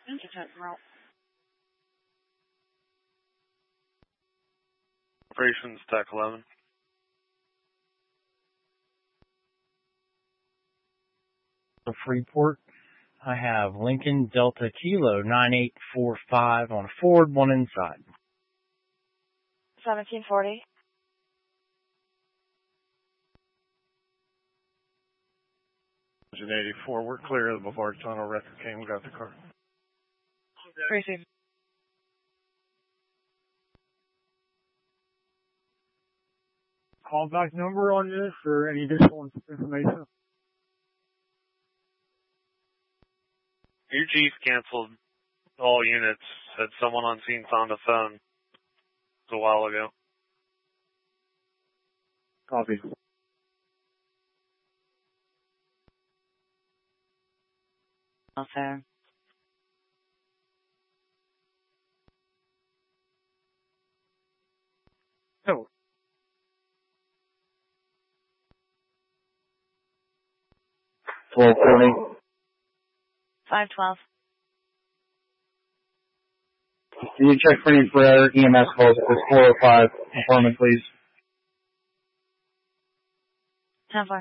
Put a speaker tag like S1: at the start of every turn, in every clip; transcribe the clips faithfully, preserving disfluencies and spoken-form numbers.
S1: Operations Tech eleven.
S2: Freeport. I have Lincoln Delta Kilo nine eight four five on a Ford, one inside.
S3: seventeen forty.
S1: Engine eighty-four, we're clear of the Boulevard Tunnel. Record came, got the car.
S3: Receive.
S4: Callback number on this or any additional information?
S1: Your chief canceled all units. Said someone on scene found a phone. It was a while ago.
S4: Copy.
S3: Okay.
S4: No.
S2: twelve twenty.
S3: five twelve.
S2: Can you check for any for E M S calls at this four oh five apartment, please?
S3: ten four.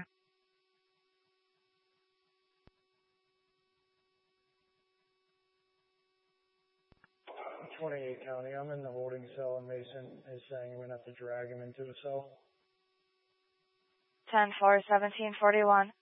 S4: twenty-eight County. I'm in the holding cell and Mason is saying we're going to have to drag him into the cell.
S3: ten four, seventeen forty-one.